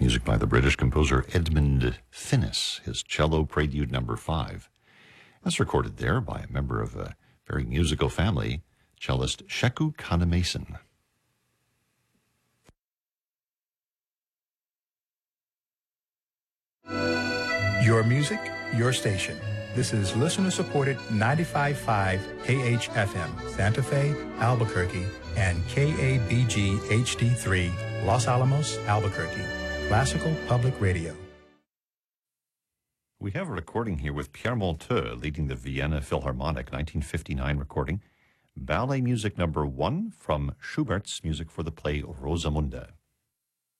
music by the British composer Edmund Finnis, his Cello Prelude No. 5. That's recorded there by a member of a very musical family, cellist Sheku Kanemason. Your music, your station. This is listener-supported 95.5 KHFM, Santa Fe, Albuquerque, and KABG HD3, Los Alamos, Albuquerque. Classical Public Radio. We have a recording here with Pierre Monteux leading the Vienna Philharmonic, 1959 recording, Ballet Music No. 1 from Schubert's music for the play Rosamunde.